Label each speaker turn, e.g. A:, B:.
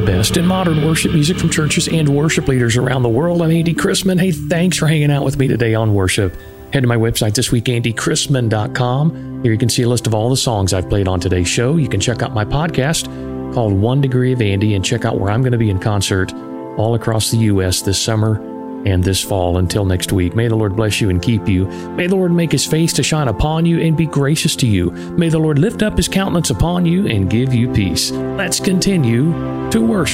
A: best in modern worship music from churches and worship leaders around the world. I'm Andy Chrisman. Hey, thanks for hanging out with me today on worship. Head to my website this week, andychrisman.com. Here you can see a list of all the songs I've played on today's show. You can check out my podcast called 1 Degree of Andy and check out where I'm going to be in concert all across the U.S. this summer and this fall. Until next week, may the Lord bless you and keep you. May the Lord make his face to shine upon you and be gracious to you. May the Lord lift up his countenance upon you and give you peace. Let's continue to worship.